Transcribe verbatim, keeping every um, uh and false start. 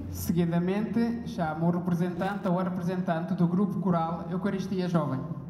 Seguidamente, chamo o representante ou a representante do Grupo Coral Eucaristia Jovem.